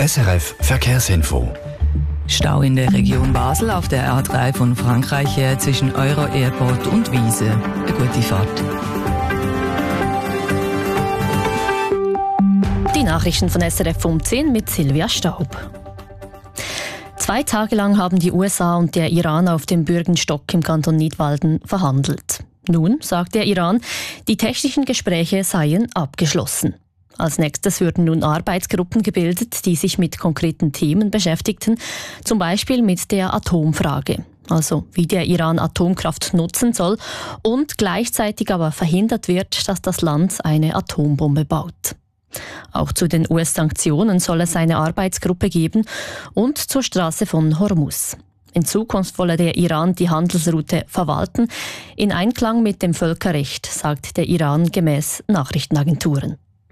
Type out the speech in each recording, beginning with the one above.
SRF Verkehrsinfo. Stau in der Region Basel auf der A3 von Frankreich her zwischen Euro Airport und Wiese. Eine gute Fahrt. Die Nachrichten von SRF um 10 mit Silvia Staub. 2 Tage lang haben die USA und der Iran auf dem Bürgenstock im Kanton Nidwalden verhandelt. Nun sagt der Iran, die technischen Gespräche seien abgeschlossen. Als nächstes würden nun Arbeitsgruppen gebildet, die sich mit konkreten Themen beschäftigten, zum Beispiel mit der Atomfrage, also wie der Iran Atomkraft nutzen soll und gleichzeitig aber verhindert wird, dass das Land eine Atombombe baut. Auch zu den US-Sanktionen soll es eine Arbeitsgruppe geben und zur Straße von Hormuz. In Zukunft wolle der Iran die Handelsroute verwalten, in Einklang mit dem Völkerrecht, sagt der Iran gemäß Nachrichtenagenturen.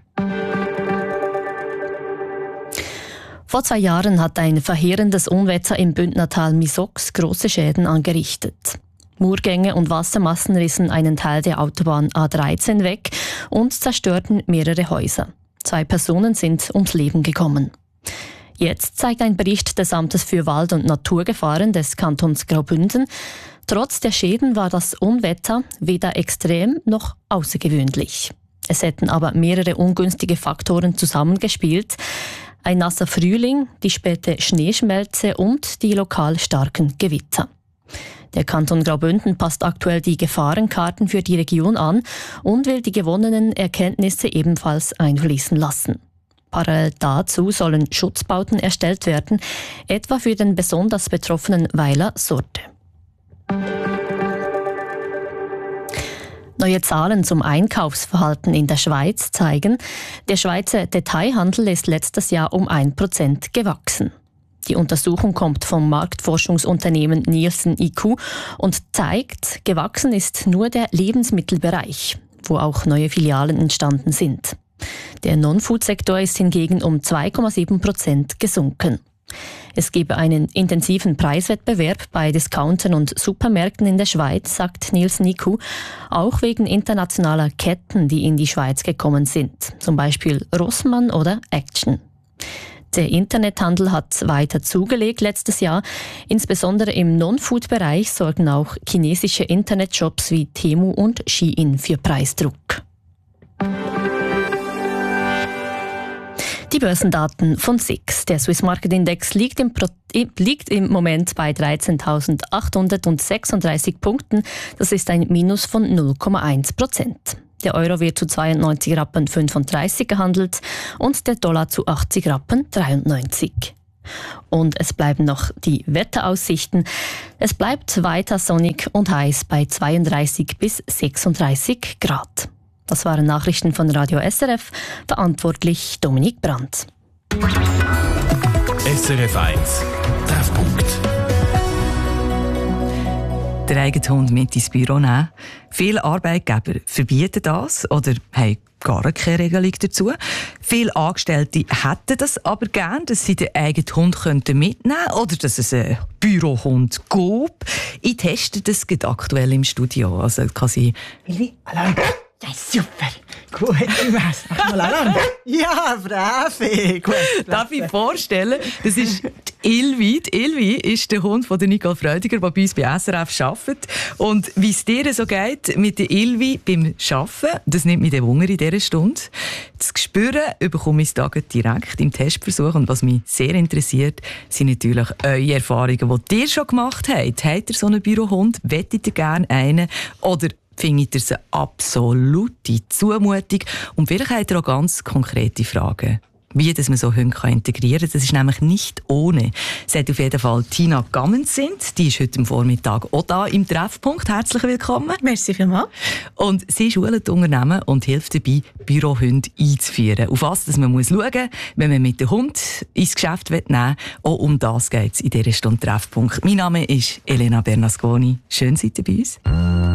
Vor 2 Jahren hat ein verheerendes Unwetter im Bündnertal Misox grosse Schäden angerichtet. Murgänge und Wassermassen rissen einen Teil der Autobahn A13 weg und zerstörten mehrere Häuser. 2 Personen sind ums Leben gekommen. Jetzt zeigt ein Bericht des Amtes für Wald- und Naturgefahren des Kantons Graubünden, trotz der Schäden war das Unwetter weder extrem noch außergewöhnlich. Es hätten aber mehrere ungünstige Faktoren zusammengespielt. Ein nasser Frühling, die späte Schneeschmelze und die lokal starken Gewitter. Der Kanton Graubünden passt aktuell die Gefahrenkarten für die Region an und will die gewonnenen Erkenntnisse ebenfalls einfließen lassen. Parallel dazu sollen Schutzbauten erstellt werden, etwa für den besonders betroffenen Weiler Sorte. Neue Zahlen zum Einkaufsverhalten in der Schweiz zeigen, der Schweizer Detailhandel ist letztes Jahr um 1% gewachsen. Die Untersuchung kommt vom Marktforschungsunternehmen Nielsen IQ und zeigt, gewachsen ist nur der Lebensmittelbereich, wo auch neue Filialen entstanden sind. Der Non-Food-Sektor ist hingegen um 2,7% gesunken. Es gebe einen intensiven Preiswettbewerb bei Discountern und Supermärkten in der Schweiz, sagt Nielsen IQ, auch wegen internationaler Ketten, die in die Schweiz gekommen sind, zum Beispiel Rossmann oder Action. Der Internethandel hat weiter zugelegt letztes Jahr. Insbesondere im Non-Food-Bereich sorgen auch chinesische Internetshops wie Temu und Shein für Preisdruck. Die Börsendaten von SIX. Der Swiss Market Index liegt im Moment bei 13.836 Punkten. Das ist ein Minus von 0,1%. Der Euro wird zu 92,35 Rappen gehandelt und der Dollar zu 80,93 Rappen. Und es bleiben noch die Wetteraussichten. Es bleibt weiter sonnig und heiß bei 32 bis 36 Grad. Das waren Nachrichten von Radio SRF, verantwortlich Dominik Brandt. SRF 1 Treffpunkt. Den eigenen Hund mit ins Büro nehmen. Viele Arbeitgeber verbieten das oder haben gar keine Regelung dazu. Viele Angestellte hätten das aber gern, dass sie den eigenen Hund mitnehmen könnten oder dass es einen Bürohund gibt. Ich teste das aktuell im Studio. Also kann sie... Willi, Alarm! Ja, super! Gut, mach mal Alarm! Ja, brav! Gut. Darf ich vorstellen, das ist die Ilvi. Die Ilvi ist der Hund von Nicole Freudiger, der bei uns bei SRF arbeitet. Und wie es dir so geht mit der Ilvi beim Arbeiten, das nimmt mich den Wunder in dieser Stunde. Das Gespüren bekomme ich direkt im Testversuch. Und was mich sehr interessiert, sind natürlich eure Erfahrungen, die ihr schon gemacht habt. Habt ihr so einen Bürohund? Wettet ihr gerne einen? Oder findet ihr es eine absolute Zumutung? Und vielleicht habt ihr auch ganz konkrete Fragen, wie dass man so Hunde integrieren kann. Das ist nämlich nicht ohne. Es hat auf jeden Fall Tina Gammensind. Die ist heute am Vormittag auch da im Treffpunkt. Herzlich willkommen. Merci vielmals. Und sie schult Unternehmen und hilft dabei, Bürohunde einzuführen. Auf was dass man muss schauen, wenn man mit dem Hund ins Geschäft nehmen will. Auch um das geht es in dieser Stunde Treffpunkt. Mein Name ist Elena Bernasconi. Schön, seid ihr bei uns.